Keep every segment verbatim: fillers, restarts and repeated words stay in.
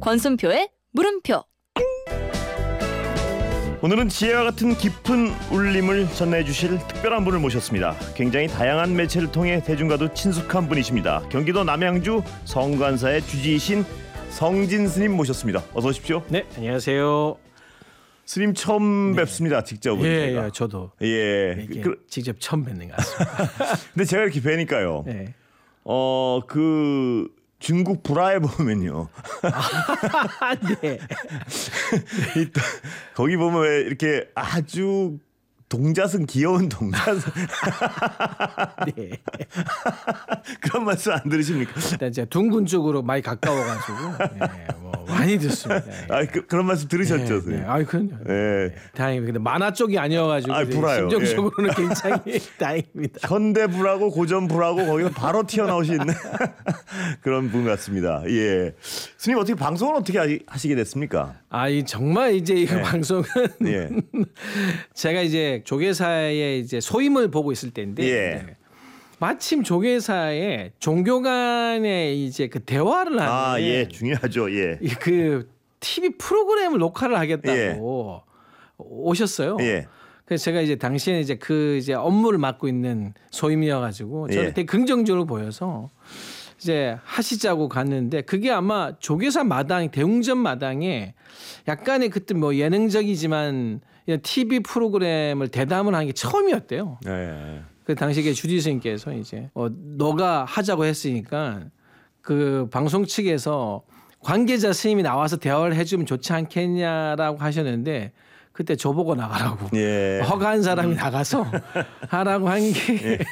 권순표의 물음표. 오늘은 지혜와 같은 깊은 울림을 전해주실 특별한 분을 모셨습니다. 굉장히 다양한 매체를 통해 대중과도 친숙한 분이십니다. 경기도 남양주 성관사의 주지이신 성진 스님 모셨습니다. 어서 오십시오. 네, 안녕하세요. 스님 처음 네. 뵙습니다. 직접. 예, 제가. 예, 저도 예. 이게 그, 직접 처음 뵙는 것 같습니다. 근데 제가 이렇게 뵈니까요. 네. 어, 그 중국 불화에 보면요. 아, 네. 이, 거기 보면 왜 이렇게 아주 동자승 귀여운 동자승 네. 그런 말씀 안 들으십니까? 일단 제가 둥근 쪽으로 많이 가까워가지고 네, 뭐 많이 듣습니다. 네. 아, 그, 그런 말씀 들으셨죠, 네, 네. 네. 아이 그럼요. 네. 네. 다행히 근데 만화 쪽이 아니어가지고 아이, 불화요. 심정적으로는 예. 굉장히 다행입니다. 현대불하고 고전불하고 거기서 바로 튀어나오신 그런 분 같습니다. 예, 스님 어떻게 방송을 어떻게 하시게 됐습니까? 아, 이 정말 이제 이 네. 방송은 예. 제가 이제 조계사의 이제 소임을 보고 있을 때인데. 예. 네. 마침 조계사에 종교 간의 이제 그 대화를 하는 아, 예, 중요하죠. 예. 그 티비 프로그램을 녹화를 하겠다고 예. 오셨어요. 예. 그래서 제가 이제 당시에 이제 그 이제 업무를 맡고 있는 소임이어가지고 저는 예. 되게 긍정적으로 보여서 이제 하시자고 갔는데 그게 아마 조계사 마당 대웅전 마당에 약간의 그때 뭐 예능적이지만 티비 프로그램을 대담을 한 게 처음이었대요. 예. 그 당시에 주지 스님께서 이제 어, 너가 하자고 했으니까 그 방송 측에서 관계자 스님이 나와서 대화를 해주면 좋지 않겠냐라고 하셨는데 그때 저보고 나가라고 예. 허가한 사람이 나가서 하라고 한 게 예.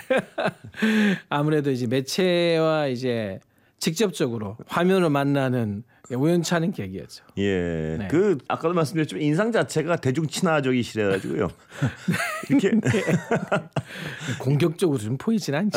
아무래도 이제 매체와 이제 직접적으로 화면을 만나는 우연찮은 계기였죠. 예. 네. 그 아까도 말씀드렸지만 인상 자체가 대중 친화적이시래가지고요. 이렇게 네. 공격적으로 좀 보이진 않죠.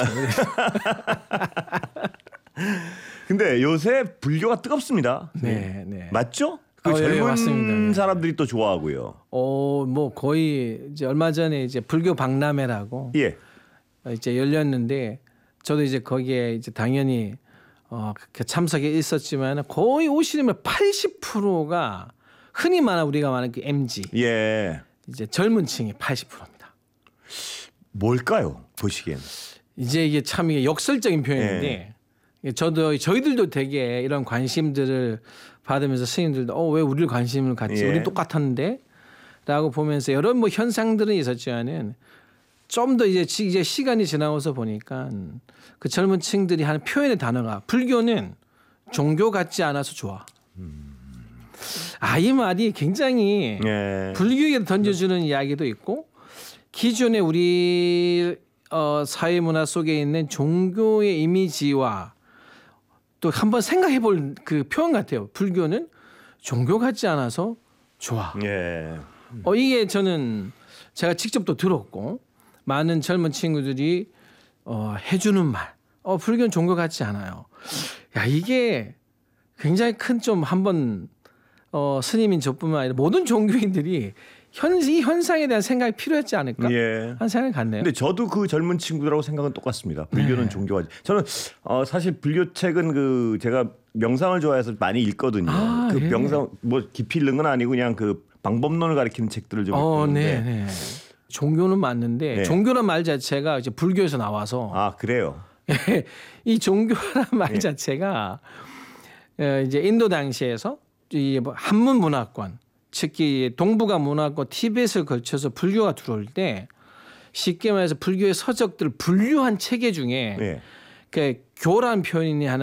근데 요새 불교가 뜨겁습니다. 네, 네. 맞죠? 그 어, 예, 젊은 맞습니다. 예. 사람들이 또 좋아하고요. 어, 뭐 거의 이제 얼마 전에 이제 불교 박람회라고 예. 이제 열렸는데 저도 이제 거기에 이제 당연히 어, 그 참석에 있었지만 거의 오시는 분 팔십 퍼센트가 흔히 말하는 우리가 말하는 그 엠지 예. 이제 젊은 층이 팔십 퍼센트입니다. 뭘까요? 보시기엔. 이제 이게 참 이게 역설적인 표현인데 저도 저희들도 되게 이런 관심들을 받으면서 스님들도 어, 왜 우리를 관심을 갖지? 예. 우리 똑같았는데라고 보면서 여러 뭐 현상들은 있었지만은 좀 더 이제 이제 시간이 지나고서 보니까 그 젊은 층들이 하는 표현의 단어가 불교는 종교 같지 않아서 좋아. 아, 이 말이 굉장히 예. 불교에 던져주는 이야기도 있고 기존의 우리 어, 사회 문화 속에 있는 종교의 이미지와 또 한번 생각해 볼 그 표현 같아요. 불교는 종교 같지 않아서 좋아. 예. 어, 이게 저는 제가 직접 또 들었고 많은 젊은 친구들이 어, 해주는 말. 어, 불교는 종교 같지 않아요. 야, 이게 굉장히 큰 좀 한번 어, 스님인 저뿐만 아니라 모든 종교인들이 현, 이 현상에 대한 생각이 필요했지 않을까 예. 하는 생각이 갔네요. 근데 저도 그 젊은 친구들하고 생각은 똑같습니다. 불교는 네. 종교가 저는 어, 사실 불교 책은 그 제가 명상을 좋아해서 많이 읽거든요. 아, 그 예. 명상 뭐 깊이 읽는 건 아니고 그냥 그 방법론을 가리키는 책들을 좀 어, 읽는데. 네, 네. 종교는 맞는데 네. 종교란 말 자체가 이제 불교에서 나와서 아, 그래요. 이 종교란 말 예. 자체가 어, 이제 인도 당시에서 이 뭐 한문 문화권, 특히 동북아 문화권 티벳을 걸쳐서 불교가 들어올 때 쉽게 말해서 불교의 서적들 분류한 체계 중에 예. 그 교란 표현이 하나